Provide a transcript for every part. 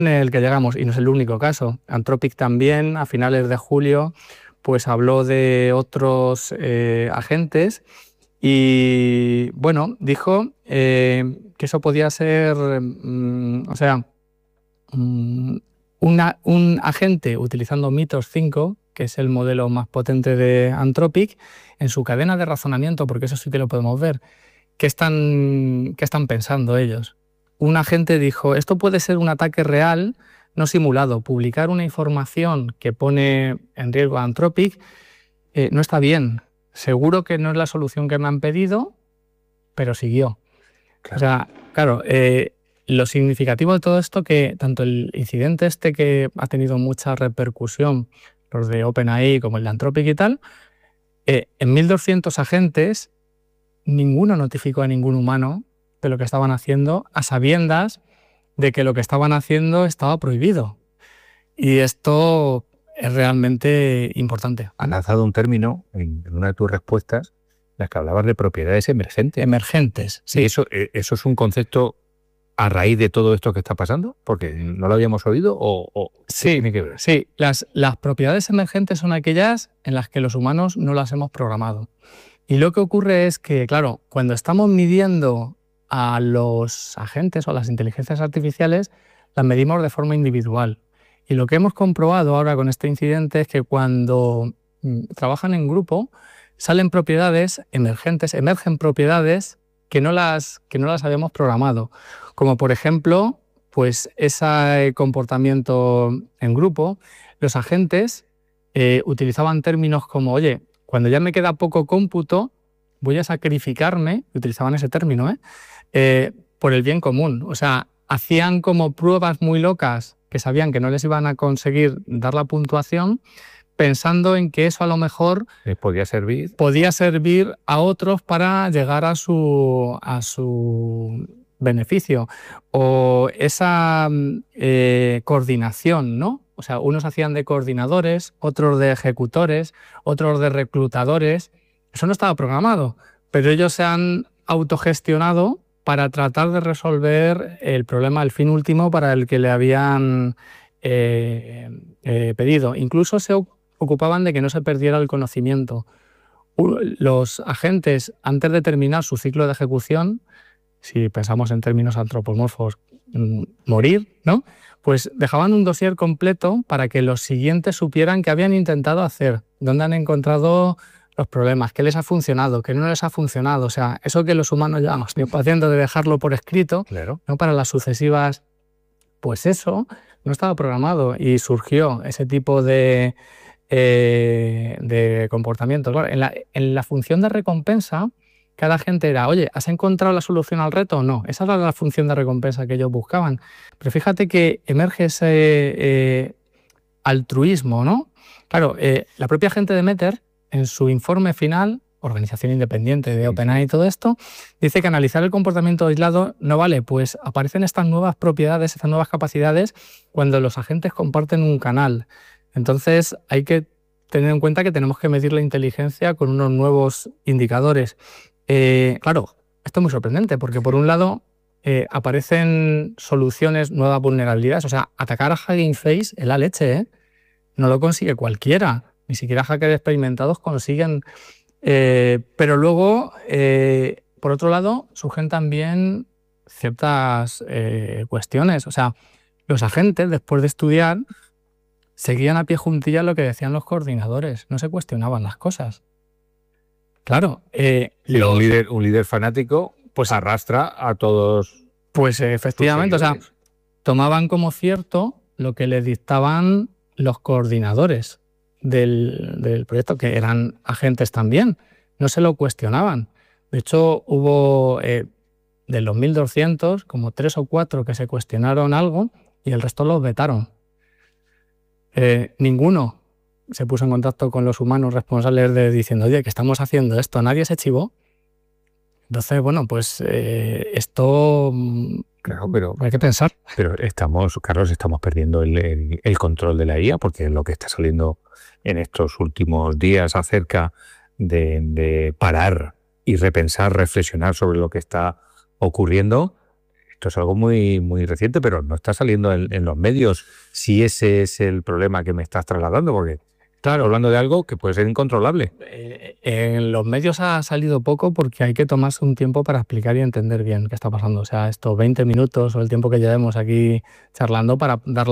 en el que llegamos, y no es el único caso. Anthropic también, a finales de julio, pues habló de otros agentes y, bueno, dijo que eso podía ser, un agente utilizando Mythos 5, que es el modelo más potente de Anthropic, en su cadena de razonamiento, porque eso sí que lo podemos ver. ¿Qué están pensando ellos? Un agente dijo, esto puede ser un ataque real, no simulado. Publicar una información que pone en riesgo a Anthropic no está bien. Seguro que no es la solución que me han pedido, pero siguió. Claro. O sea, claro, lo significativo de todo esto que tanto el incidente este que ha tenido mucha repercusión, los de OpenAI como el de Anthropic y tal, en 1.200 agentes ninguno notificó a ningún humano de lo que estaban haciendo, a sabiendas de que lo que estaban haciendo estaba prohibido. Y esto es realmente importante. Has lanzado un término en una de tus respuestas, en las que hablabas de propiedades emergentes. Emergentes, sí. ¿Y eso es un concepto a raíz de todo esto que está pasando? Porque no lo habíamos oído o sí, tiene que ver. Sí, las propiedades emergentes son aquellas en las que los humanos no las hemos programado. Y lo que ocurre es que, claro, cuando estamos midiendo a los agentes o a las inteligencias artificiales, las medimos de forma individual. Y lo que hemos comprobado ahora con este incidente es que cuando trabajan en grupo, salen propiedades emergentes, emergen propiedades que no las habíamos programado. Como por ejemplo, pues ese comportamiento en grupo, los agentes utilizaban términos como, oye, cuando ya me queda poco cómputo, voy a sacrificarme, utilizaban ese término, por el bien común. O sea, hacían como pruebas muy locas que sabían que no les iban a conseguir dar la puntuación, pensando en que eso a lo mejor podía servir a otros para llegar a su beneficio. O esa coordinación, ¿no? O sea, unos hacían de coordinadores, otros de ejecutores, otros de reclutadores. Eso no estaba programado, pero ellos se han autogestionado para tratar de resolver el problema, el fin último para el que le habían pedido. Incluso se ocupaban de que no se perdiera el conocimiento. Los agentes, antes de terminar su ciclo de ejecución, si pensamos en términos antropomorfos, morir, ¿no? Pues dejaban un dossier completo para que los siguientes supieran qué habían intentado hacer, dónde han encontrado los problemas, qué les ha funcionado, qué no les ha funcionado. O sea, eso que los humanos llevamos tiempo haciendo de dejarlo por escrito, claro, ¿no? Para las sucesivas, pues eso no estaba programado y surgió ese tipo de comportamiento. Claro, en la función de recompensa, cada agente era, oye, ¿has encontrado la solución al reto o no? Esa era la función de recompensa que ellos buscaban. Pero fíjate que emerge ese altruismo, ¿no? Claro, la propia gente de Meter, en su informe final, organización independiente de OpenAI y todo esto, dice que analizar el comportamiento aislado no vale, pues aparecen estas nuevas propiedades, estas nuevas capacidades cuando los agentes comparten un canal. Entonces hay que tener en cuenta que tenemos que medir la inteligencia con unos nuevos indicadores. Claro, esto es muy sorprendente porque por un lado aparecen soluciones, nuevas vulnerabilidades. O sea, atacar a Hugging Face es la leche, ¿eh? No lo consigue cualquiera. Ni siquiera hackers experimentados consiguen. Pero luego, por otro lado, surgen también ciertas cuestiones. O sea, los agentes, después de estudiar, seguían a pie juntilla lo que decían los coordinadores. No se cuestionaban las cosas. Claro. Un líder fanático pues arrastra a todos. Pues efectivamente, o sea, tomaban como cierto lo que les dictaban los coordinadores del proyecto, que eran agentes también. No se lo cuestionaban. De hecho, hubo de los 1.200, como 3 o 4 que se cuestionaron algo y el resto los vetaron. Ninguno se puso en contacto con los humanos responsables diciendo, oye, que estamos haciendo esto, nadie se chivó. Entonces, bueno, pues esto claro, pero hay que pensar. Pero Carlos, estamos perdiendo el control de la IA, porque lo que está saliendo en estos últimos días acerca de parar y repensar, reflexionar sobre lo que está ocurriendo, esto es algo muy, muy reciente, pero no está saliendo en los medios. Si ese es el problema que me estás trasladando, porque claro, hablando de algo que puede ser incontrolable. En los medios ha salido poco porque hay que tomarse un tiempo para explicar y entender bien qué está pasando. O sea, estos 20 minutos o el tiempo que llevemos aquí charlando para dar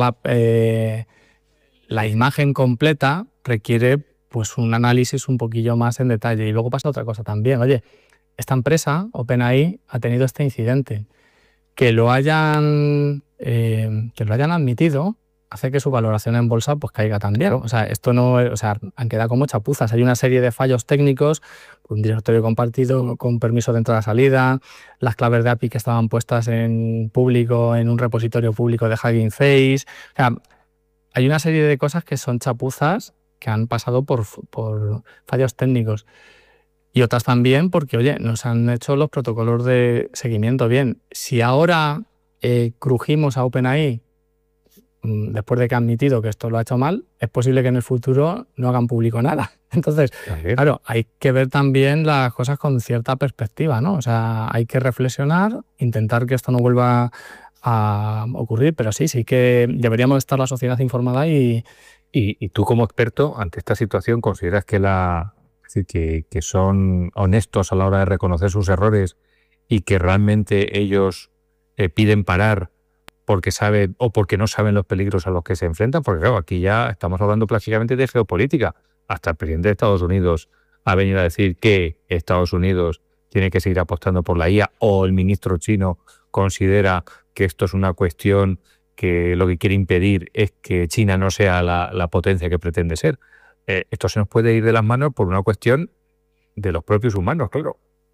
la imagen completa requiere pues un análisis un poquillo más en detalle. Y luego pasa otra cosa también. Oye, esta empresa, OpenAI, ha tenido este incidente. Que lo hayan admitido hace que su valoración en bolsa pues caiga también. O sea, esto no, o sea, han quedado como chapuzas. Hay una serie de fallos técnicos, un directorio compartido con permiso de entrada-salida, las claves de API que estaban puestas en público, en un repositorio público de Hugging Face. O sea, hay una serie de cosas que son chapuzas que han pasado por fallos técnicos. Y otras también porque, oye, nos han hecho los protocolos de seguimiento bien. Si ahora crujimos a OpenAI después de que ha admitido que esto lo ha hecho mal, es posible que en el futuro no hagan público nada. Entonces, claro, hay que ver también las cosas con cierta perspectiva, ¿no? O sea, hay que reflexionar, intentar que esto no vuelva a ocurrir, pero sí que deberíamos estar la sociedad informada y tú como experto ante esta situación, ¿consideras que es decir, que son honestos a la hora de reconocer sus errores y que realmente ellos piden parar porque saben o porque no saben los peligros a los que se enfrentan? Porque claro, aquí ya estamos hablando prácticamente de geopolítica. Hasta el presidente de Estados Unidos ha venido a decir que Estados Unidos tiene que seguir apostando por la IA, o el ministro chino considera que esto es una cuestión que lo que quiere impedir es que China no sea la potencia que pretende ser. Esto se nos puede ir de las manos por una cuestión de los propios humanos, claro.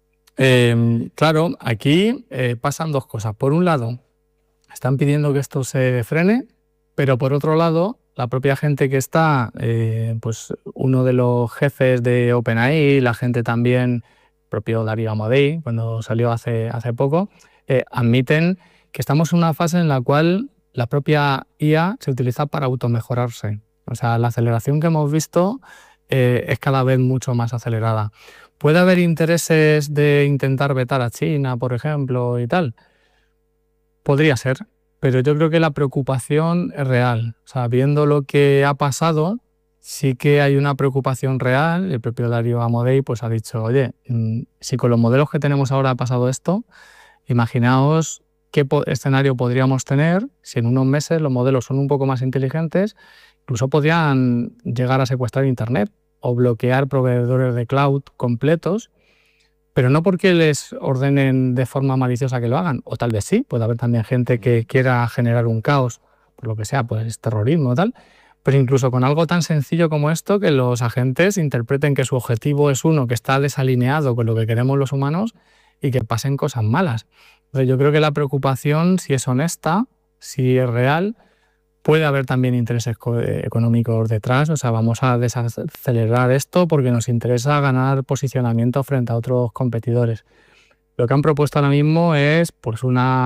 Claro, aquí pasan dos cosas. Por un lado, están pidiendo que esto se frene, pero por otro lado, la propia gente que está, pues uno de los jefes de OpenAI, la gente también, propio Darío Amodei, cuando salió hace poco, admiten que estamos en una fase en la cual la propia IA se utiliza para automejorarse. O sea, la aceleración que hemos visto es cada vez mucho más acelerada. ¿Puede haber intereses de intentar vetar a China, por ejemplo, y tal? Podría ser, pero yo creo que la preocupación es real. O sea, viendo lo que ha pasado, sí que hay una preocupación real. El propio Darío Amodei pues, ha dicho, oye, si con los modelos que tenemos ahora ha pasado esto, imaginaos qué escenario podríamos tener si en unos meses los modelos son un poco más inteligentes, incluso podrían llegar a secuestrar Internet o bloquear proveedores de cloud completos, pero no porque les ordenen de forma maliciosa que lo hagan, o tal vez sí, puede haber también gente que quiera generar un caos, por lo que sea, pues terrorismo o tal, pero incluso con algo tan sencillo como esto, que los agentes interpreten que su objetivo es uno que está desalineado con lo que queremos los humanos y que pasen cosas malas. Entonces, yo creo que la preocupación, si es honesta, si es real, puede haber también intereses económicos detrás. O sea, vamos a desacelerar esto porque nos interesa ganar posicionamiento frente a otros competidores. Lo que han propuesto ahora mismo es pues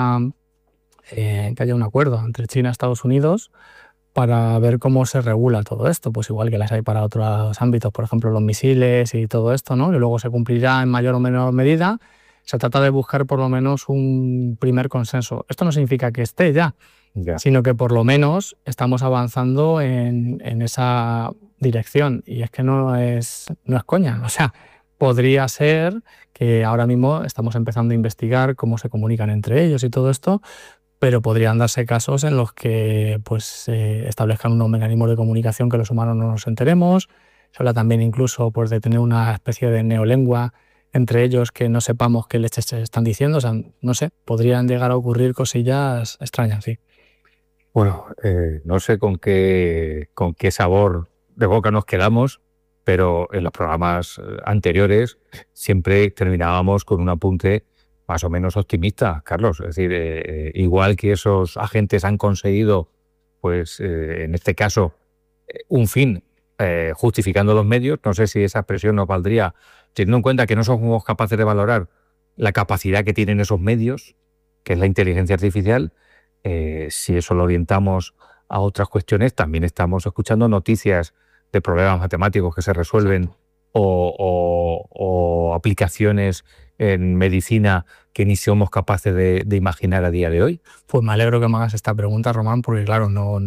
que haya un acuerdo entre China y Estados Unidos para ver cómo se regula todo esto, pues igual que las hay para otros ámbitos, por ejemplo los misiles y todo esto, ¿no? Que luego se cumplirá en mayor o menor medida. Se trata de buscar por lo menos un primer consenso. Esto no significa que esté ya, sino que por lo menos estamos avanzando en esa dirección. Y es que no es coña. O sea, podría ser que ahora mismo estamos empezando a investigar cómo se comunican entre ellos y todo esto, pero podrían darse casos en los que pues, establezcan unos mecanismos de comunicación que los humanos no nos enteremos. Se habla también incluso pues, de tener una especie de neolengua entre ellos que no sepamos qué leches se están diciendo. O sea, no sé, podrían llegar a ocurrir cosillas extrañas, sí. Bueno, no sé con qué sabor de boca nos quedamos, pero en los programas anteriores siempre terminábamos con un apunte más o menos optimista, Carlos. Es decir, igual que esos agentes han conseguido, pues en este caso, un fin justificando los medios, no sé si esa expresión nos valdría, teniendo en cuenta que no somos capaces de valorar la capacidad que tienen esos medios, que es la inteligencia artificial. Si eso lo orientamos a otras cuestiones, también estamos escuchando noticias de problemas matemáticos que se resuelven o aplicaciones en medicina que ni somos capaces de imaginar a día de hoy? Pues me alegro que me hagas esta pregunta, Román, porque claro, no